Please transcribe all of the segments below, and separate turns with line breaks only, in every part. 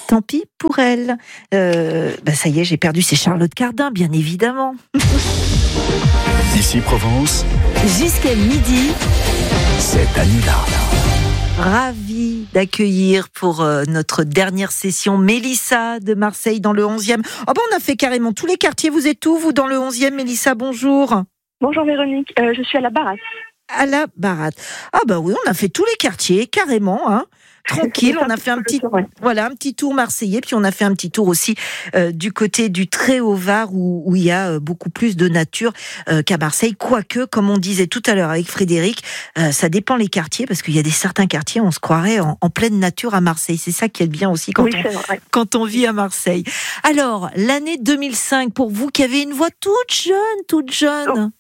Tant pis pour elle. Ça y est, j'ai perdu, c'est Charlotte Cardin, bien évidemment.
Ici Provence,
Jusqu'à midi,
c'est Anila.
Ravi d'accueillir pour notre dernière session Mélissa de Marseille dans le 11e. On a fait carrément tous les quartiers. Vous êtes où, vous, dans le 11e, Mélissa? Bonjour.
Bonjour Véronique, je suis à la Baratte.
À la Baratte. Ah bah oui, on a fait tous les quartiers, carrément, hein. Tranquille, on a fait un petit tour marseillais, puis on a fait un petit tour aussi du côté du Très-Haut-Var où il y a beaucoup plus de nature qu'à Marseille. Quoique, comme on disait tout à l'heure avec Frédéric, ça dépend les quartiers, parce qu'il y a certains quartiers, on se croirait en pleine nature à Marseille. C'est ça qui est bien aussi quand on vit à Marseille. Alors, l'année 2005, pour vous qui avez une voix toute jeune.
Oh.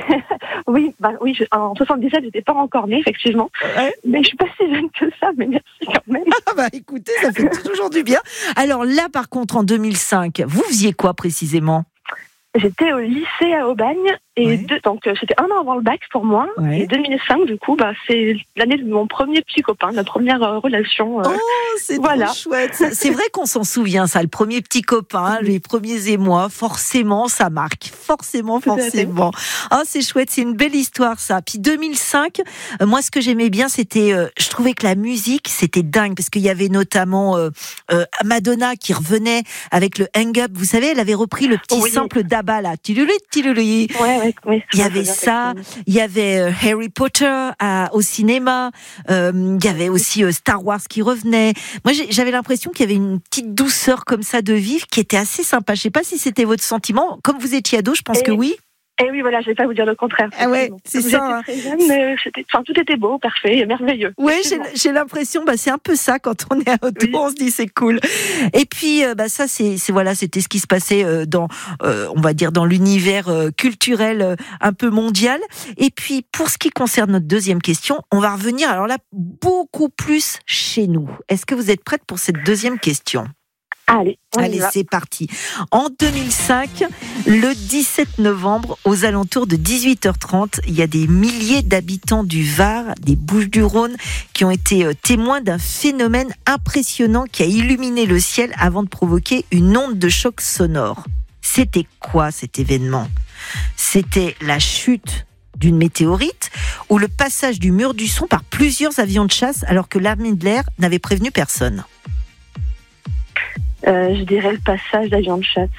Oui, en 77, j'étais pas encore née, effectivement. Ouais. Mais je suis pas si jeune que ça, mais merci quand même.
Écoutez, ça fait toujours du bien. Alors là, par contre, en 2005, vous faisiez quoi précisément ?
J'étais au lycée à Aubagne, et donc c'était un an avant le bac pour moi. Ouais. Et 2005, du coup, c'est l'année de mon premier petit copain, ma première relation.
C'est trop chouette. C'est vrai qu'on s'en souvient, ça, le premier petit copain, les premiers émois, forcément, ça marque. Forcément. C'est chouette, c'est une belle histoire, ça. Puis 2005, moi, ce que j'aimais bien, c'était, je trouvais que la musique, c'était dingue, parce qu'il y avait notamment Madonna qui revenait avec le Hang Up. Vous savez, elle avait repris le petit sample d'Abba, là. Tiluli. Oui. Il y avait ça, il y avait Harry Potter au cinéma, il y avait aussi Star Wars qui revenait. Moi, j'avais l'impression qu'il y avait une petite douceur comme ça de vivre qui était assez sympa. Je ne sais pas si c'était votre sentiment. Comme vous étiez ado, je pense que oui.
Et oui, voilà, je vais pas vous dire le contraire.
Ah ouais, c'est ça.
Très jeune, tout était beau, parfait, merveilleux.
Oui, j'ai l'impression, c'est un peu ça quand on est ado, on se dit c'est cool. Et puis, ça, c'était ce qui se passait dans, on va dire, dans l'univers culturel un peu mondial. Et puis, pour ce qui concerne notre deuxième question, on va revenir, alors là, beaucoup plus chez nous. Est-ce que vous êtes prête pour cette deuxième question ?
Allez,
c'est parti. En 2005, le 17 novembre, aux alentours de 18h30, il y a des milliers d'habitants du Var, des Bouches-du-Rhône, qui ont été témoins d'un phénomène impressionnant qui a illuminé le ciel avant de provoquer une onde de choc sonore. C'était quoi cet événement ? C'était la chute d'une météorite ou le passage du mur du son par plusieurs avions de chasse alors que l'armée de l'air n'avait prévenu personne.
Je dirais le passage d'avion de chasse.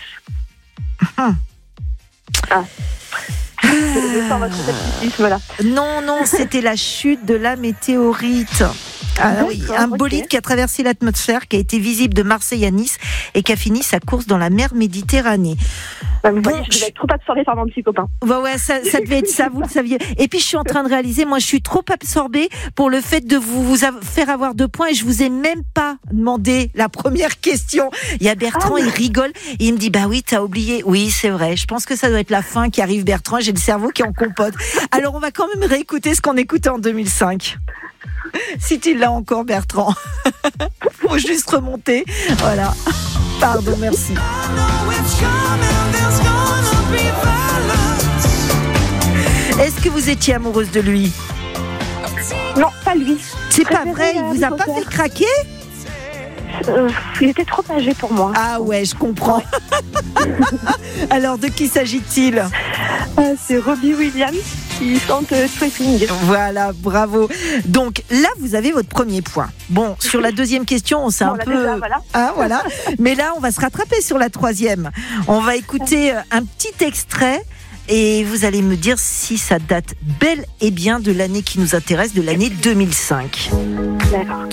Je sens votre scepticisme là.
Non, c'était la chute de la météorite. Un bolide qui a traversé l'atmosphère, qui a été visible de Marseille à Nice et qui a fini sa course dans la mer Méditerranée.
Je devais être trop absorbée par mon petit copain.
Ça devait être ça, vous le saviez. Et puis je suis en train de réaliser, moi je suis trop absorbée pour le fait de vous faire avoir 2 points et je vous ai même pas demandé la première question. Il y a Bertrand, il rigole et il me dit oui, t'as oublié. Oui, c'est vrai. Je pense que ça doit être la fin qui arrive, Bertrand. J'ai le cerveau qui est en compote. Alors on va quand même réécouter ce qu'on écoutait en 2005. Si tu l'as encore, Bertrand. Faut juste remonter. Voilà. Pardon, merci. Est-ce que vous étiez amoureuse de lui ?
Non, pas lui.
C'est pas vrai, il vous a pas fait craquer ?
Il était trop âgé pour moi.
Ah ouais, je comprends. Alors, de qui s'agit-il ?
C'est Robbie Williams qui chante Sweeping.
Voilà, bravo. Donc là, vous avez votre premier point. Bon, sur la deuxième question, on s'est un peu... Voilà. Mais là, on va se rattraper sur la troisième. On va écouter un petit extrait et vous allez me dire si ça date bel et bien de l'année qui nous intéresse, de l'année 2005.
D'accord.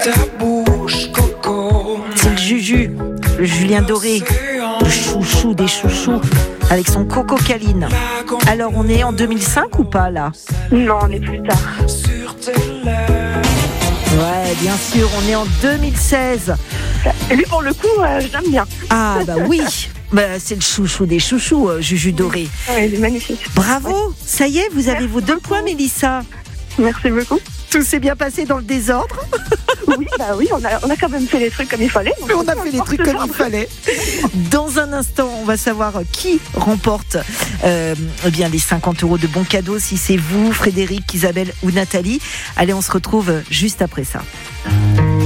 C'est le Juju, le Julien Doré, le chouchou des chouchous, avec son Coco Caline. Alors, on est en 2005 ou pas, là ?
Non, on est plus tard.
Ouais, bien sûr, on est en 2016.
Et lui, pour le coup, j'aime bien.
Ah, oui. C'est le chouchou des chouchous, Juju Doré.
Ouais, il est magnifique.
Bravo, ça y est, vous avez vos 2 points, Mélissa.
Merci beaucoup.
Tout s'est bien passé dans le désordre.
Oui, on a quand même fait les trucs comme il fallait.
On a fait les trucs comme il fallait. Dans un instant, on va savoir qui remporte les 50 € de bons cadeaux, si c'est vous, Frédéric, Isabelle ou Nathalie. Allez, on se retrouve juste après ça.